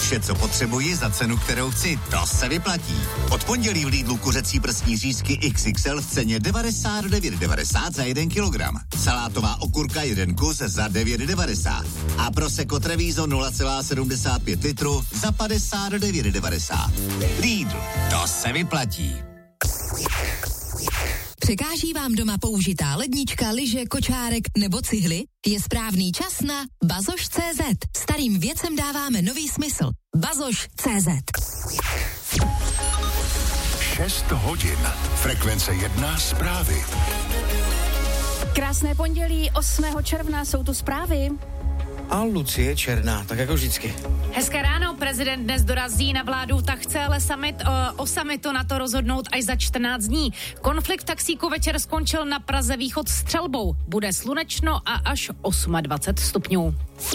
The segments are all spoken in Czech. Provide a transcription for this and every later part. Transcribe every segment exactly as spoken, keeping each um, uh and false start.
Vše, co potřebuji za cenu, kterou chci, to se vyplatí. Od pondělí v Lidlu kuřecí prsní řízky iks iks el v ceně devadesát devět devadesát za jeden kilogram. Salátová okurka jeden kus za devět devadesát. A Prosecco Treviso nula celá sedmdesát pět litru za padesát devět devadesát. Lidl, to se vyplatí. Překáží vám doma použitá lednička, lyže, kočárek nebo cihly? Je správný čas na bazoš tečka cé zet. Starým věcem dáváme nový smysl. bazoš tečka cé zet. šest hodin. Frekvence jedna zprávy. Krásné pondělí osmého června, jsou tu zprávy. A Lucie Černá, tak jako vždycky. Hezké ráno, prezident dnes dorazí na vládu, tak chce ale summit, o, o summitu na to rozhodnout až za čtrnáct dní. Konflikt v taxíku večer skončil na Praze východ střelbou. Bude slunečno a až dvacet osm stupňů.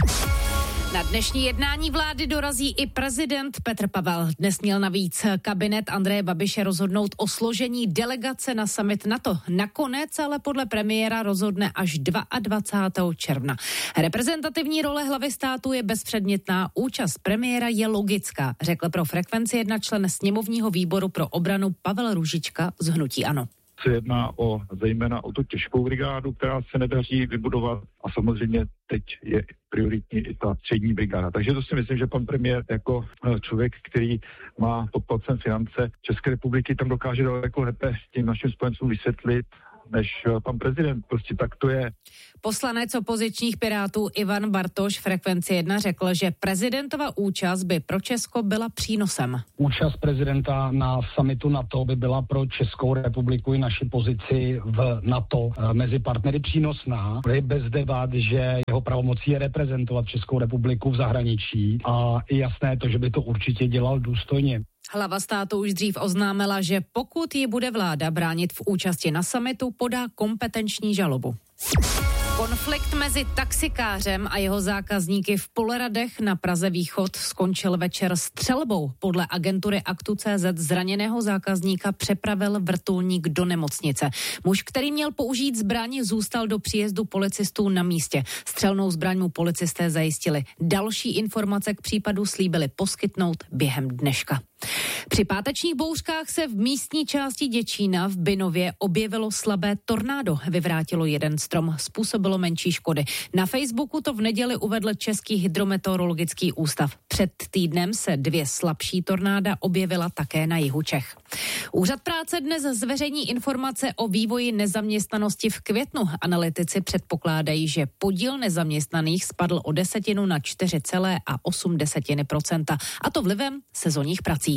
Na dnešní jednání vlády dorazí i prezident Petr Pavel. Dnes měl navíc kabinet Andreje Babiše rozhodnout o složení delegace na summit NATO. Nakonec ale podle premiéra rozhodne až dvacátého druhého června. Reprezentativní role hlavy státu je bezpředmětná, účast premiéra je logická, řekl pro Frekvenci jedna člen sněmovního výboru pro obranu Pavel Růžička z hnutí ANO. Se jedná o zejména o tu těžkou brigádu, která se nedaří vybudovat a samozřejmě teď je prioritní i ta střední brigáda. Takže to si myslím, že pan premiér jako člověk, který má podplacen finance České republiky, tam dokáže daleko lépe tím našim spojencům vysvětlit, než pan prezident. Prostě tak to je. Poslanec opozičních Pirátů Ivan Bartoš Frekvenci jedna řekl, že prezidentova účast by pro Česko byla přínosem. Účast prezidenta na summitu NATO by byla pro Českou republiku i naši pozici v NATO mezi partnery přínosná. Je bez debat, že jeho pravomocí je reprezentovat Českou republiku v zahraničí a je jasné to, že by to určitě dělal důstojně. Hlava státu už dřív oznámila, že pokud ji bude vláda bránit v účasti na summitu, podá kompetenční žalobu. Konflikt mezi taxikářem a jeho zákazníky v Poleradech na Praze východ skončil večer střelbou. Podle agentury Aktu tečka cé zet zraněného zákazníka přepravil vrtulník do nemocnice. Muž, který měl použít zbraň, zůstal do příjezdu policistů na místě. Střelnou zbraň mu policisté zajistili. Další informace k případu slíbili poskytnout během dneška. Při pátečních bouřkách se v místní části Děčína v Bynově objevilo slabé tornádo. Vyvrátilo jeden strom, způsobilo menší škody. Na Facebooku to v neděli uvedl Český hydrometeorologický ústav. Před týdnem se dvě slabší tornáda objevila také na jihu Čech. Úřad práce dnes zveřejní informace o vývoji nezaměstnanosti v květnu. Analytici předpokládají, že podíl nezaměstnaných spadl o desetinu na čtyři celá osm procenta, a to vlivem sezonních prací.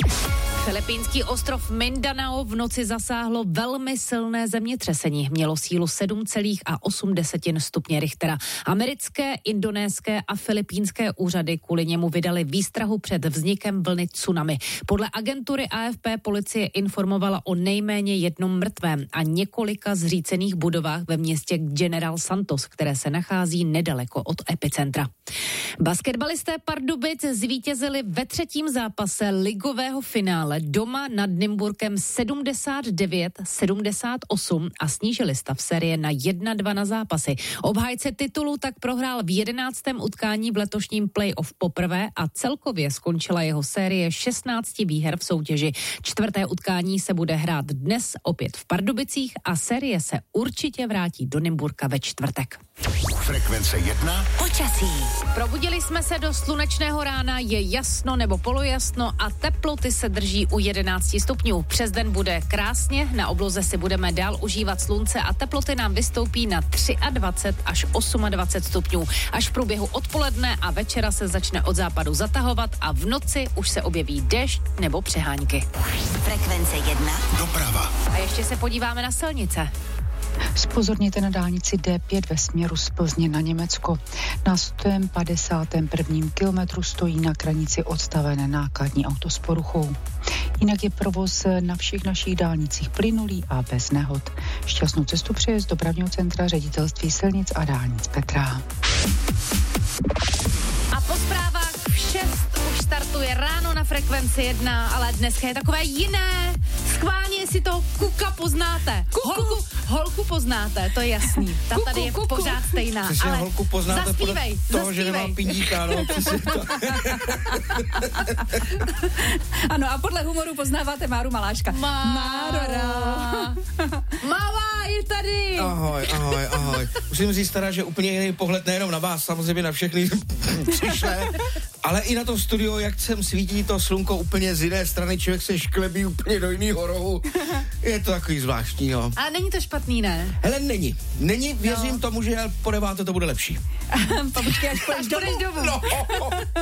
Filipínský ostrov Mindanao v noci zasáhlo velmi silné zemětřesení. Mělo sílu sedm celá osm stupně Richtera. Americké, indonéské a filipínské úřady kvůli němu vydali výstrahu před vznikem vlny tsunami. Podle agentury A F P policie informovala o nejméně jednom mrtvém a několika zřícených budovách ve městě General Santos, které se nachází nedaleko od epicentra. Basketbalisté Pardubic zvítězili ve třetím zápase ligového finále doma nad Nymburkem sedmdesát devět sedmdesát osm a snížili stav série na jedna dva na zápasy. Obhájce titulu tak prohrál v jedenáctém utkání v letošním play-off poprvé a celkově skončila jeho série šestnácti výher v soutěži. Čtvrté utkání se bude hrát dnes opět v Pardubicích a série se určitě vrátí do Nymburka ve čtvrtek. Frekvence jedna. Počasí. Probudili jsme se do slunečného rána, je jasno nebo polojasno a teploty se drží u jedenáct stupňů. Přes den bude krásně, na obloze si budeme dál užívat slunce a teploty nám vystoupí na dvacet tři až dvacet osm stupňů. Až v průběhu odpoledne a večera se začne od západu zatahovat a v noci už se objeví déšť nebo přehánky. Frekvence jedna. Doprava. A ještě se podíváme na silnice. Zpozorněte na dálnici D pět ve směru z Plzně na Německo. Na sto padesátém prvním kilometru stojí na kranici odstavené nákladní auto s poruchou. Jinak je provoz na všech našich dálnicích plynulý a bez nehod. Šťastnou cestu přeje z dopravního centra Ředitelství silnic a dálnic Petra. A po zprávách v šest už startuje ráno na Frekvenci jedna, ale dneska je takové jiné. Schválně, jestli toho kuka poznáte. Kuku. Holku, holku poznáte, to je jasný. Ta Kuku, tady je kuku. pořád stejná. Přesně, Ale holku poznáte podle zaspívej, toho, zaspívej. že nemá pindíka, no, přesně to. Ano, a podle humoru poznáváte Máru Maláška. Mára. Máma, je tady. Ahoj, ahoj, ahoj. Musím říct teda, že úplně jiný pohled nejenom na vás, samozřejmě na všechny přišlé, ale i na to studio, jak sem svítí to slunko úplně z jiné strany, člověk se šklebí úplně do jiného rohu. Je to takový zvláštní, jo. Ale není to špatný, ne? Hele, není. Není, věřím no. tomu, že po deváté to bude lepší. Počkej, až půjdeš domů. No.